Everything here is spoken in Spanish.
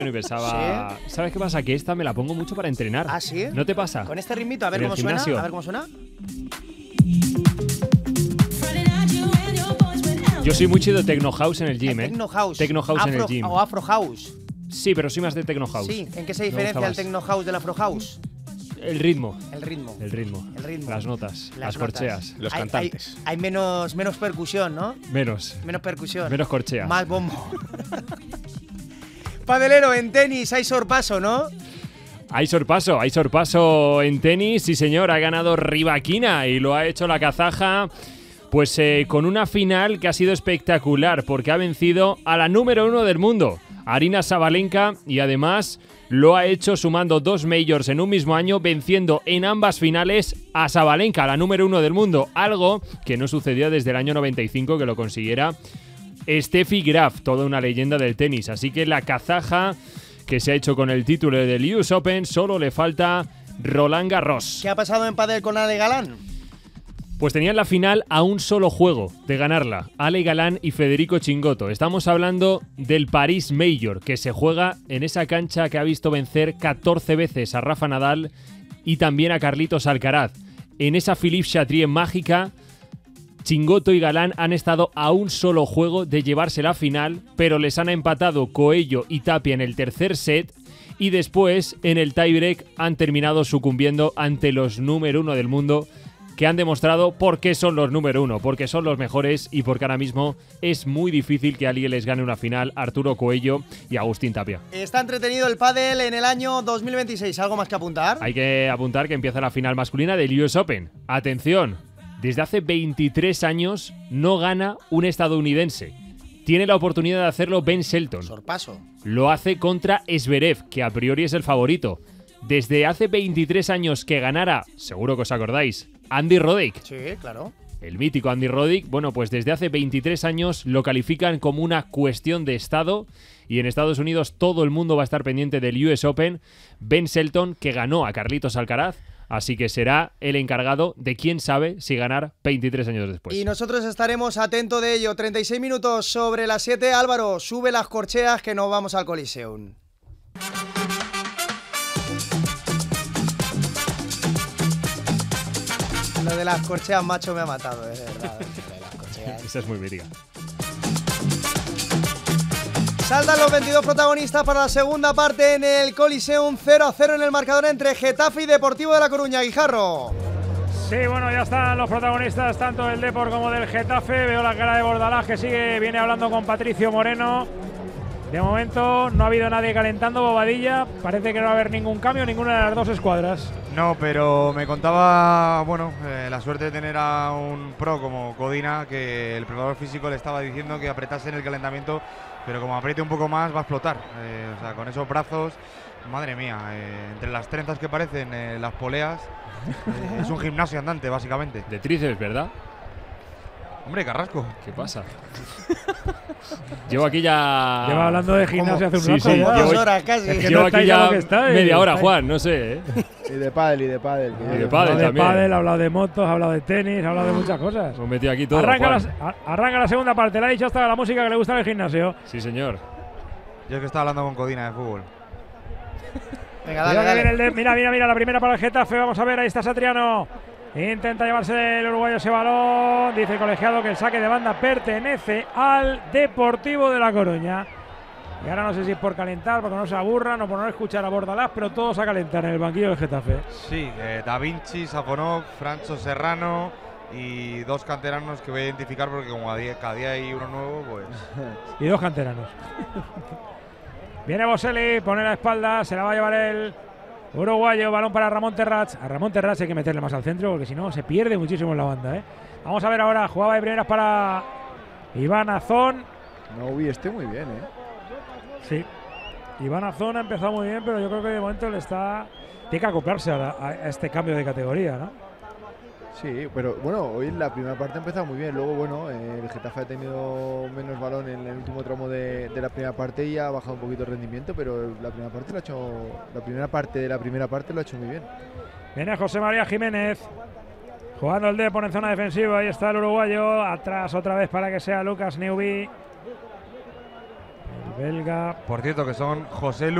y pensaba, ¿Sí? ¿Sabes qué pasa? Que esta me la pongo mucho para entrenar. ¿Ah, sí? ¿No te pasa? Con este ritmito, a ver En el cómo suena. gimnasio. A ver cómo suena. Yo soy mucho de Techno House en el gym, ¿eh? Techno House. Techno House en el gym. O Afro House. Sí, pero soy más de Techno House. Sí, ¿en qué se Me gusta diferencia el más. Techno House del Afro House? El ritmo. El ritmo. El ritmo. El ritmo. Las notas. Las notas. corcheas. Los Hay- cantantes. Hay menos percusión, ¿no? Menos. Menos percusión. Menos corchea. Más bombo. Padelero, en tenis hay sorpaso, ¿no? Hay sorpaso en tenis, sí señor, ha ganado Rybakina y lo ha hecho la kazaja pues con una final que ha sido espectacular porque ha vencido a la número 1 del mundo, Aryna Sabalenka, y además lo ha hecho sumando 2 majors en un mismo año, venciendo en ambas finales a Sabalenka, la número 1 del mundo, algo que no sucedió desde el año 95 que lo consiguiera Steffi Graf, toda una leyenda del tenis, así que la kazaja que se ha hecho con el título del US Open, solo le falta Roland Garros. ¿Qué ha pasado en pádel con Ale Galán? Pues tenían la final a un solo juego de ganarla, Ale Galán y Federico Chingotto. Estamos hablando del Paris Major, que se juega en esa cancha que ha visto vencer 14 veces a Rafa Nadal y también a Carlitos Alcaraz. En esa Philippe Chatrier mágica, Chingotto y Galán han estado a un solo juego de llevarse la final, pero les han empatado Coello y Tapia en el tercer set y después, en el tiebreak, han terminado sucumbiendo ante los número 1 del mundo, que han demostrado por qué son los número 1, porque son los mejores y porque ahora mismo es muy difícil que alguien les gane una final, Arturo Coello y Agustín Tapia. Está entretenido el pádel en el año 2026. ¿Algo más que apuntar? Hay que apuntar que empieza la final masculina del US Open. ¡Atención! Desde hace 23 años no gana un estadounidense. Tiene la oportunidad de hacerlo Ben Shelton. Sorpaso. Lo hace contra Zverev, que a priori es el favorito. Desde hace 23 años que ganara, seguro que os acordáis, Andy Roddick. Sí, claro. El mítico Andy Roddick, bueno, pues desde hace 23 años lo califican como una cuestión de Estado y en Estados Unidos todo el mundo va a estar pendiente del US Open. Ben Shelton, que ganó a Carlitos Alcaraz, así que será el encargado de quién sabe si ganar 23 años después. Y nosotros estaremos atentos de ello. 36 minutos sobre las 7. Álvaro, sube las corcheas que nos vamos al Coliseum. Lo de las corcheas, macho, me ha matado, es verdad. Lo de las corcheas. Esa es muy mítica. Saltan los 22 protagonistas para la segunda parte en el Coliseum. 0-0 en el marcador entre Getafe y Deportivo de La Coruña. Guijarro. Sí, bueno, ya están los protagonistas, tanto del Depor como del Getafe. Veo la cara de Bordalás que viene hablando con Patricio Moreno. De momento no ha habido nadie calentando, Bobadilla. Parece que no va a haber ningún cambio, ninguna de las dos escuadras. No, pero me contaba, bueno, la suerte de tener a un pro como Codina, que el preparador físico le estaba diciendo que apretase en el calentamiento, pero como apriete un poco más va a explotar. O sea, con esos brazos, madre mía, entre las trenzas que parecen las poleas, es un gimnasio andante, básicamente. De tríceps, ¿verdad? Hombre, Carrasco. ¿Qué pasa? Llevo aquí ya... Lleva hablando de gimnasio hace un Sí, rato. sí, ya. llevo- 2 horas casi. Es que Llevo no aquí estáis a ya lo que estáis. media hora, Estáis- Juan, no sé, ¿eh? Y de pádel, y de pádel. Y de pádel de también. pádel, ha hablado de motos, ha hablado de tenis, ha hablado de muchas cosas. Hemos metido aquí todo, Arranca Juan. arranca la segunda parte. Le ha dicho hasta la música que le gusta en el gimnasio. Sí, señor. Yo es que estaba hablando con Codina de fútbol. Venga, Cuidado dale, que viene dale. el mira, la primera para el Getafe. Vamos a ver, ahí está Satriano. Intenta llevarse el uruguayo ese balón. Dice el colegiado que el saque de banda pertenece al Deportivo de La Coruña. Y ahora no sé si es por calentar, porque no se aburran o por no escuchar a Bordalás, pero todos a calentar en el banquillo del Getafe. Sí, Da Vinci, Safonov, Francho Serrano y 2 canteranos que voy a identificar porque como cada día hay uno nuevo, pues... Y 2 canteranos. Viene Boselli, pone la espalda, se la va a llevar el uruguayo, balón para Ramón Terrats. A Ramón Terrats hay que meterle más al centro porque si no se pierde muchísimo en la banda, ¿eh? Vamos a ver ahora, jugaba de primeras para Iván Azón. No, uy, muy bien, ¿eh? Sí, Iván Azón ha empezado muy bien, pero yo creo que de momento le está... Tiene que acoplarse a este cambio de categoría, ¿no? Sí, pero bueno, hoy la primera parte ha empezado muy bien. Luego, bueno, el Getafe ha tenido menos balón en el último tramo de la primera parte y ha bajado un poquito el rendimiento, pero la primera parte lo ha hecho, la primera parte lo ha hecho muy bien. Viene José María Jiménez, jugando el Depor en zona defensiva. Ahí está el uruguayo, atrás otra vez para que sea Lucas Neuby. El belga. Por cierto, que son José Lu